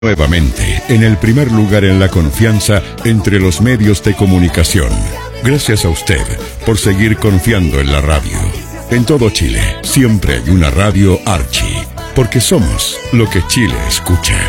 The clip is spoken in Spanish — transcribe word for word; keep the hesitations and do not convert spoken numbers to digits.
Nuevamente, en el primer lugar en la confianza entre los medios de comunicación. Gracias a usted por seguir confiando en la radio. En todo Chile, siempre hay una radio Archie, porque somos lo que Chile escucha.